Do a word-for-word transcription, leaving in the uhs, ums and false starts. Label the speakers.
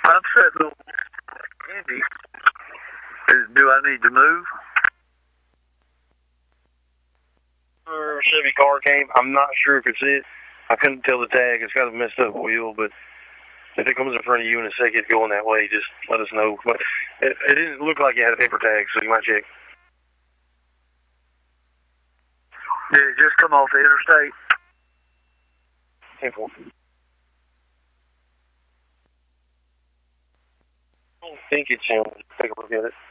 Speaker 1: I'm sitting on Andy. Is- Do I need to move?
Speaker 2: Chevy car came. I'm not sure if it's it. I couldn't tell the tag. It's got a messed up wheel, but if it comes in front of you in a second going that way, just let us know. But it, it didn't look like it had a paper tag, so you might check.
Speaker 1: Did it just come off the interstate?
Speaker 2: ten four. I don't think it's him. Take a look at it.